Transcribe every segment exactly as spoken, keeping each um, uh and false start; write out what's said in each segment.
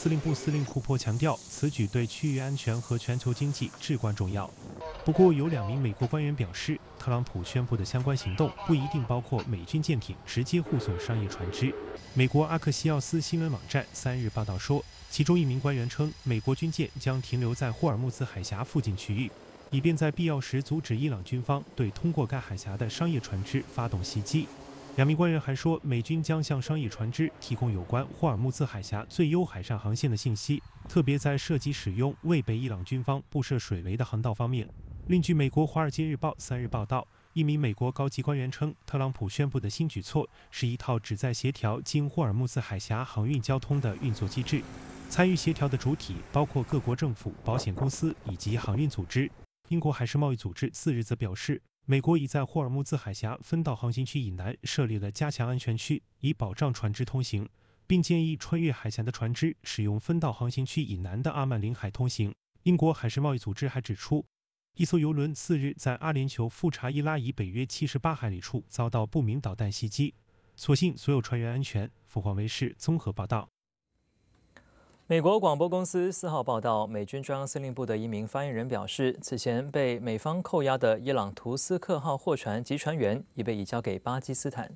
司令部司令库珀强调，此举对区域安全和全球经济至关重要。不过，有两名美国官员表示，特朗普宣布的相关行动不一定包括美军舰艇直接护送商业船只。美国阿克西奥斯新闻网站三日报道说，其中一名官员称，美国军舰将停留在霍尔木兹海峡附近区域，以便在必要时阻止伊朗军方对通过该海峡的商业船只发动袭击。两名官员还说，美军将向商业船只提供有关霍尔木兹海峡最优海上航线的信息，特别在涉及使用未被伊朗军方布设水围的航道方面。另据美国《华尔街日报》三日报道，一名美国高级官员称，特朗普宣布的新举措是一套旨在协调经霍尔木兹海峡航运交通的运作机制。参与协调的主体包括各国政府、保险公司以及航运组织。英国海事贸易组织四日则表示，美国已在霍尔木兹海峡分道航行区以南设立了加强安全区，以保障船只通行，并建议穿越海峡的船只使用分道航行区以南的阿曼领海通行。英国海事贸易组织还指出，一艘油轮四日在阿联酋富查伊拉以北约七十八海里处遭到不明导弹袭击，所幸所有船员安全。凤凰卫视综合报道。 美国广播公司四号报道，美军中央司令部的一名发言人表示，此前被美方扣押的伊朗图斯克号货船及船员已被移交给巴基斯坦。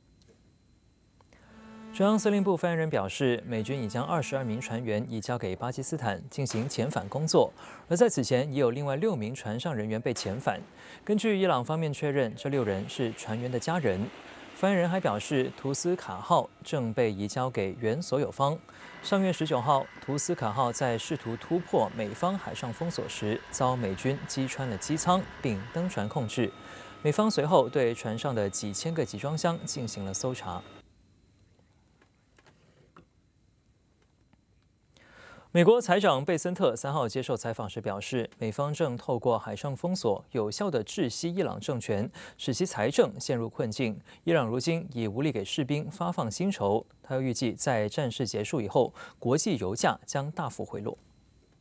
中央司令部发言人表示，美军已将二十二名船员移交给巴基斯坦进行遣返工作，而在此前也有另外六名船上人员被遣返。根据伊朗方面确认，这六人是船员的家人。发言人还表示，图斯卡号正被移交给原所有方。上月十九号，图斯卡号在试图突破美方海上封锁时，遭美军击穿了机舱，并登船控制。美方随后对船上的几千个集装箱进行了搜查。美国财长贝森特三号接受采访时表示，美方正透过海上封锁有效地窒息伊朗政权，使其财政陷入困境。伊朗如今已无力给士兵发放薪酬。他又预计在战事结束以后，国际油价将大幅回落。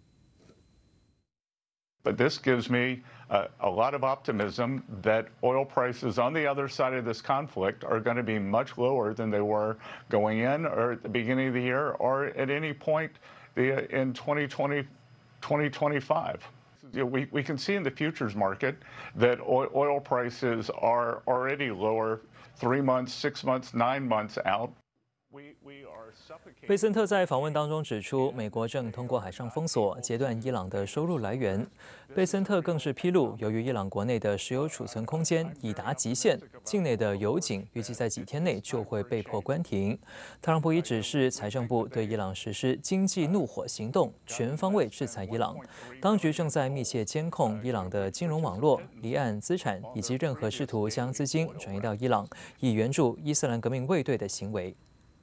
But this gives me uh, a lot of optimism that oil prices on the other side of this conflict are going to be much lower than they were going in or at the beginning of the year or at any point in twenty twenty, twenty twenty-five. You know, we, we can see in the futures market that oil, oil prices are already lower three months, six months, nine months out. 贝森特在访问当中指出，美国正通过海上封锁截断伊朗的收入来源。贝森特更是披露，由于伊朗国内的石油储存空间已达极限，境内的油井预计在几天内就会被迫关停。特朗普已指示财政部对伊朗实施经济怒火行动，全方位制裁伊朗。当局正在密切监控伊朗的金融网络、离岸资产以及任何试图将资金转移到伊朗，以援助伊斯兰革命卫队的行为。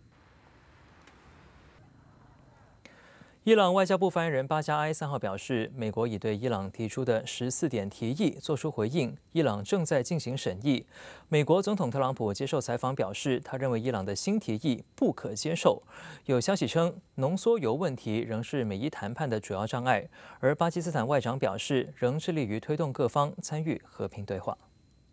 伊朗外交部发言人巴加埃三号表示，美国已对伊朗提出的十四点提议作出回应，伊朗正在进行审议。美国总统特朗普接受采访表示，他认为伊朗的新提议不可接受。有消息称，浓缩铀问题仍是美伊谈判的主要障碍，而巴基斯坦外长表示，仍致力于推动各方参与和平对话。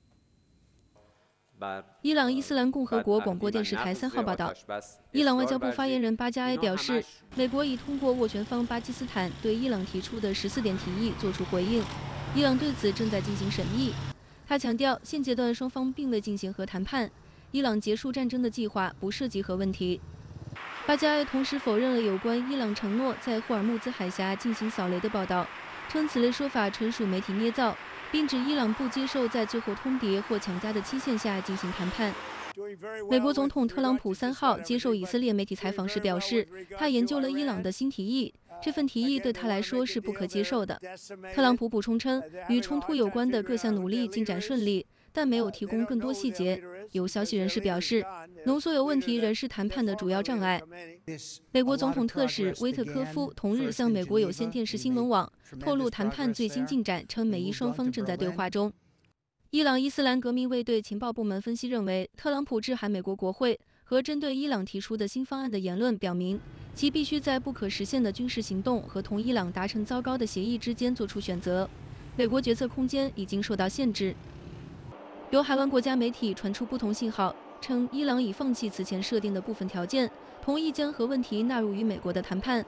伊朗伊斯兰共和国广播电视台三号报道，伊朗外交部发言人巴加埃表示，美国已通过斡旋方巴基斯坦对伊朗提出的十四点提议作出回应，伊朗对此正在进行审议。他强调，现阶段双方并未进行核谈判，伊朗结束战争的计划不涉及核问题。巴加埃同时否认了有关伊朗承诺在霍尔木兹海峡进行扫雷的报道，称此类说法纯属媒体捏造，并指伊朗不接受在最后通牒或强加的期限下进行谈判。美国总统特朗普三号接受以色列媒体采访时表示，他研究了伊朗的新提议，这份提议对他来说是不可接受的。特朗普补充称，与冲突有关的各项努力进展顺利，但没有提供更多细节。有消息人士表示，浓缩铀问题仍是谈判的主要障碍。美国总统特使威特科夫同日向美国有线电视新闻网透露谈判最新进展，称美伊双方正在对话中。伊朗伊斯兰革命卫队情报部门分析认为，特朗普致函美国国会和针对伊朗提出的新方案的言论表明，其必须在不可实现的军事行动和同伊朗达成糟糕的协议之间做出选择。美国决策空间已经受到限制。有海湾国家媒体传出不同信号，称伊朗已放弃此前设定的部分条件，同意将核问题纳入与美国的谈判。